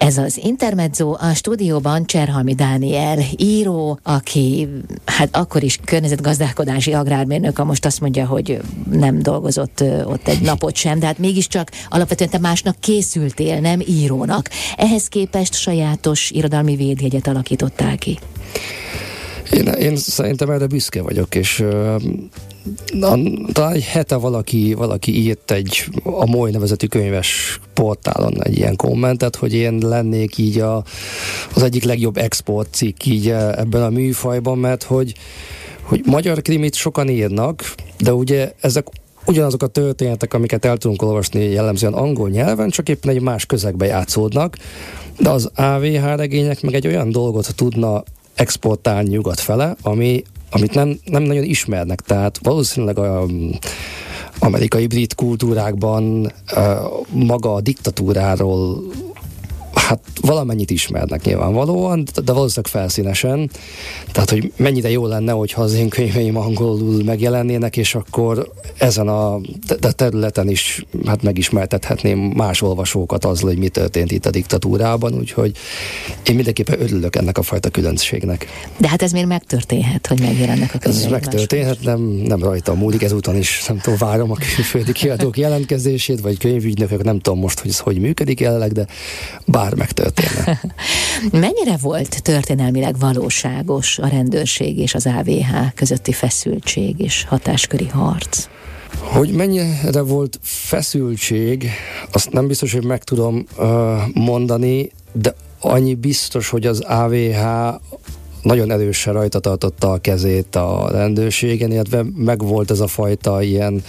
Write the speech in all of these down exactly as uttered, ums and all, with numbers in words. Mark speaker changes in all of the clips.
Speaker 1: Ez az Intermezzo, a stúdióban Cserhalmi Dániel író, aki hát akkor is környezetgazdálkodási agrármérnök, a most azt mondja, hogy nem dolgozott ott egy napot sem, de hát mégiscsak alapvetően te másnak készültél, nem írónak. Ehhez képest sajátos irodalmi védjegyet alakítottál ki.
Speaker 2: Én, én szerintem erre büszke vagyok, és uh, talán egy hete valaki, valaki írt egy a Moly nevezetű könyves portálon egy ilyen kommentet, hogy én lennék így a, az egyik legjobb export cikk így ebben a műfajban, mert hogy, hogy magyar krimit sokan írnak, de ugye ezek ugyanazok a történetek, amiket el tudunk olvasni jellemzően angol nyelven, csak éppen egy más közegbe játszódnak, de az á vé há regények meg egy olyan dolgot tudna exportálni nyugat fele, ami, amit nem, nem nagyon ismernek, tehát valószínűleg a amerikai brit kultúrákban maga a diktatúráról hát valamennyit ismernek nyilvánvalóan, de valószínűleg felszínesen. Tehát, hogy mennyire jó lenne, hogyha az én könyveim angolul megjelennének, és akkor ezen a területen is hát megismertethetném más olvasókat azzal, hogy mi történt itt a diktatúrában, úgyhogy én mindenképpen örülök ennek a fajta különbségnek.
Speaker 1: De hát ez miért megtörténhet, hogy megjelennek a könyveim?
Speaker 2: Ez megtörténhet, nem, nem rajta múlik, ezúton is nem tudom, várom a külföldi kiadók jelentkezését, vagy könyvügynökök, nem tudom most, hogy ez hogy működik jelenleg, de bár megtörténne.
Speaker 1: Mennyire volt történelmileg valóságos a rendőrség és az á vé há közötti feszültség és hatásköri harc?
Speaker 2: Hogy mennyire volt feszültség, azt nem biztos, hogy meg tudom uh, mondani, de annyi biztos, hogy az á vé há nagyon erősen rajta tartotta a kezét a rendőrségen, illetve megvolt ez a fajta ilyen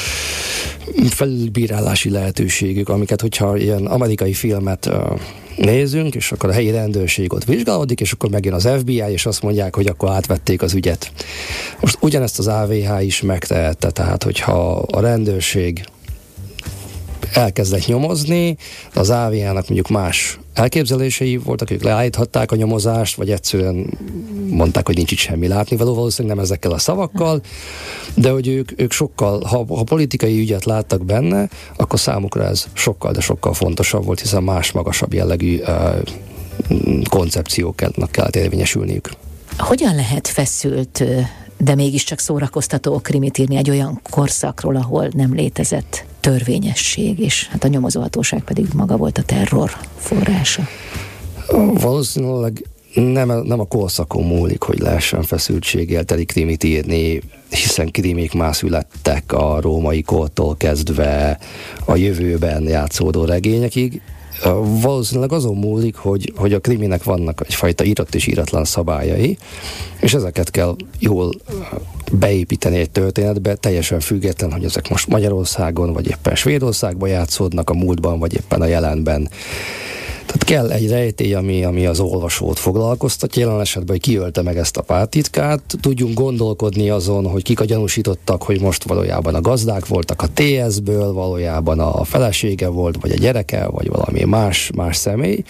Speaker 2: felülbírálási lehetőségük, amiket, hogyha ilyen amerikai filmet uh, nézünk, és akkor a helyi rendőrség ott vizsgálódik, és akkor megjön az ef bé i, és azt mondják, hogy akkor átvették az ügyet. Most ugyanezt az á vé há is megtehette, tehát hogyha a rendőrség elkezdett nyomozni, de az á vé há-nak mondjuk más elképzelései voltak, ők leállíthatták a nyomozást, vagy egyszerűen mondták, hogy nincs itt semmi látnivaló, valószínűleg nem ezekkel a szavakkal, de hogy ők, ők sokkal, ha, ha politikai ügyet láttak benne, akkor számukra ez sokkal, de sokkal fontosabb volt, hiszen más magasabb jellegű uh, koncepcióknak kellett érvényesülniük.
Speaker 1: Hogyan lehet feszült, de mégiscsak szórakoztató krimit írni egy olyan korszakról, ahol nem létezett törvényesség, és hát a nyomozóhatóság pedig maga volt a terror forrása?
Speaker 2: Valószínűleg nem, nem a korszakon múlik, hogy lehessen feszültséggel teli krimit írni, hiszen krimik már születtek a római kortól kezdve a jövőben játszódó regényekig. Valószínűleg azon múlik, hogy, hogy a kriminek vannak egyfajta írott és íratlan szabályai, és ezeket kell jól beépíteni egy történetbe, teljesen független, hogy ezek most Magyarországon, vagy éppen Svédországban játszódnak a múltban, vagy éppen a jelenben. Tehát kell egy rejtély, ami, ami az olvasót foglalkoztatja, jelen esetben, hogy ki ölte meg ezt a pártitkát, tudjunk gondolkodni azon, hogy kik a gyanúsítottak, hogy most valójában a gazdák voltak a té es-ből, valójában a felesége volt, vagy a gyereke, vagy valami más, más személy.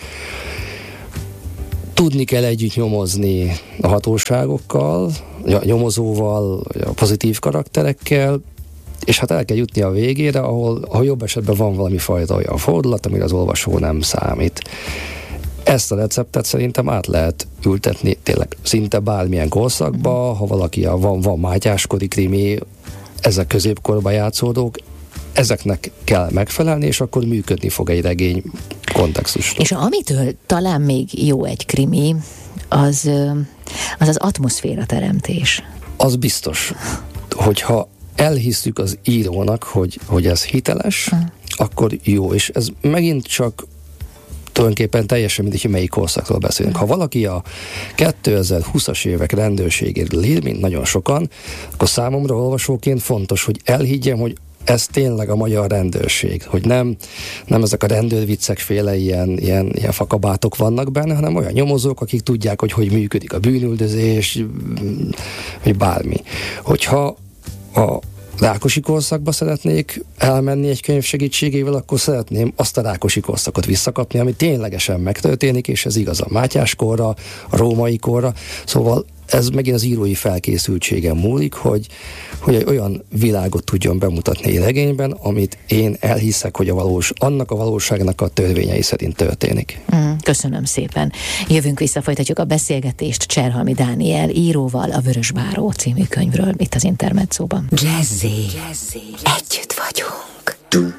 Speaker 2: Tudni kell együtt nyomozni a hatóságokkal, a nyomozóval, a pozitív karakterekkel, és hát el kell jutni a végére, ahol, ahol jobb esetben van valami fajta olyan fordulat, amire az olvasó nem számít. Ezt a receptet szerintem át lehet ültetni tényleg szinte bármilyen korszakba, ha valaki a, van, van mátyáskori krimi, ezek középkorban játszódók, ezeknek kell megfelelni, és akkor működni fog egy regény kontextusban.
Speaker 1: És amitől talán még jó egy krimi, az az, az atmoszféra teremtés.
Speaker 2: Az biztos, hogyha elhisszük az írónak, hogy, hogy ez hiteles, uh. akkor jó, és ez megint csak tulajdonképpen teljesen mindegy, hogy melyik korszakról beszélünk. Ha valaki a kétezer-húszas évek rendőrségéről ír, mint nagyon sokan, akkor számomra olvasóként fontos, hogy elhiggyem, hogy ez tényleg a magyar rendőrség, hogy nem, nem ezek a rendőrviccek féle ilyen, ilyen, ilyen fakabátok vannak benne, hanem olyan nyomozók, akik tudják, hogy hogy működik a bűnüldözés, vagy bármi. Hogyha a Rákosi korszakba szeretnék elmenni egy könyv segítségével, akkor szeretném azt a Rákosi korszakot visszakapni, ami ténylegesen megtörténik, és ez igaz a Mátyás korra, a római korra. Szóval ez megint az írói felkészültségen múlik, hogy, hogy egy olyan világot tudjon bemutatni egy regényben, amit én elhiszek, hogy a valós, annak a valóságnak a törvényei szerint történik.
Speaker 1: Mm. Köszönöm szépen. Jövünk vissza, folytatjuk a beszélgetést Cserhalmi Dániel íróval a Vörösbáró című könyvről itt az Intermedzóban.
Speaker 3: Jazzy. Jazzy. Együtt vagyunk.